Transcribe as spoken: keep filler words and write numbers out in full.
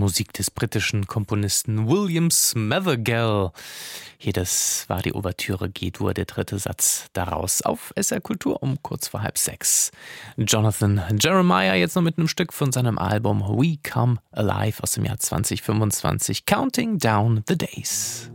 Musik des britischen Komponisten William Smethurgell. Hier, das war die Ouvertüre G-Dur, der dritte Satz daraus auf S R Kultur um kurz vor halb sechs. Jonathan Jeremiah jetzt noch mit einem Stück von seinem Album We Come Alive aus dem Jahr zwanzig fünfundzwanzig, Counting Down the Days.